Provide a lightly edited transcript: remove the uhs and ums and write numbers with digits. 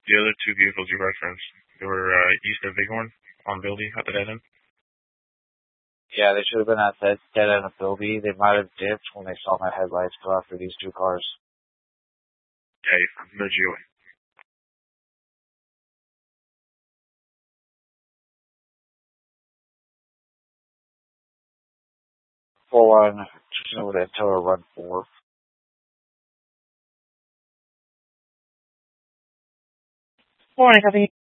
The other two vehicles you referenced, they were east of Bighorn on Bilby at the dead end. Yeah, they should have been at that dead end of Bilby. They might have dipped when they saw my headlights go after these two cars. Yeah, no GOA. 4-1, just over that tower, run 4. Morning, copy.